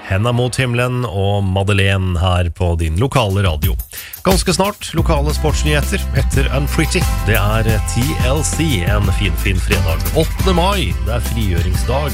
Henda mot himmelen og Madeleine her på din lokale radio. Ganske snart lokale sportsnyheter etter Unpretty. Det TLC, en fin fredag. 8. mai, det frigjøringsdag.